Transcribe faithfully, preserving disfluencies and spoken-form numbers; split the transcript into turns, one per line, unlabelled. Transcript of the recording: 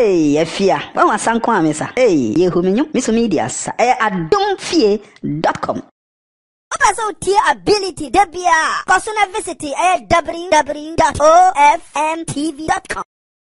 Hey, Efia. When was Sanko Amesa? Hey, Yehuminyu, Miss Medias. Eh, adomfie dot com.
Also, tier ability, Debia. Cosuna visit, eh, w w w dot o f m t v dot com.